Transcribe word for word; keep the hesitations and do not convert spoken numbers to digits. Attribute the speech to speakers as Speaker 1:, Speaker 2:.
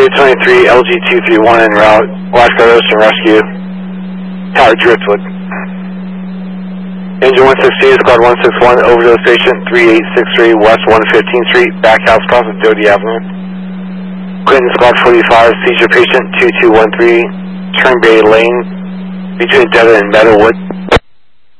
Speaker 1: J twenty-three, L G two three one en route, Alaska Ocean Rescue, Tower Driftwood. Engine one sixty-eight, Squad one sixty-one, overdose patient, three eight six three West one fifteenth Street, back house cross of Doty Avenue. Clinton Squad forty-five, seizure patient, two two one three, Turnbay Lane, between Devon and Meadowwood.